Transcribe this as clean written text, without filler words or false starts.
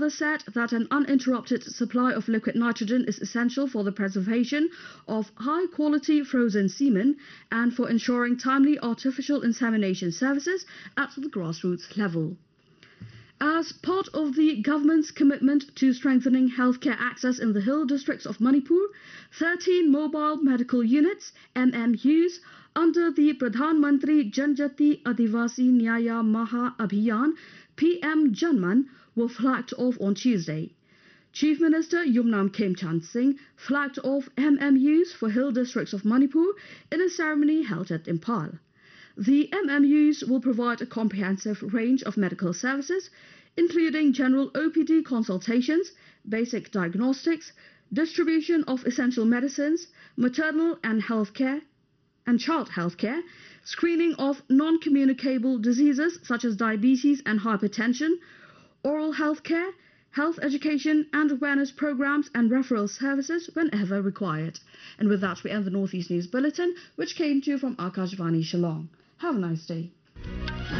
further said that an uninterrupted supply of liquid nitrogen is essential for the preservation of high-quality frozen semen and for ensuring timely artificial insemination services at the grassroots level. As part of the government's commitment to strengthening healthcare access in the hill districts of Manipur, 13 mobile medical units, MMUs, under the Pradhan Mantri Janjati Adivasi Nyaya Maha Abhiyan PM Janman were flagged off on Tuesday. Chief Minister Yumnam Khemchand Singh flagged off MMUs for hill districts of Manipur in a ceremony held at Imphal. The MMUs will provide a comprehensive range of medical services, including general OPD consultations, basic diagnostics, distribution of essential medicines, maternal and child health care, screening of non-communicable diseases such as diabetes and hypertension, oral health care, health education and awareness programs and referral services whenever required. And with that, we end the Northeast News Bulletin, which came to you from Akashvani Shillong. Have a nice day.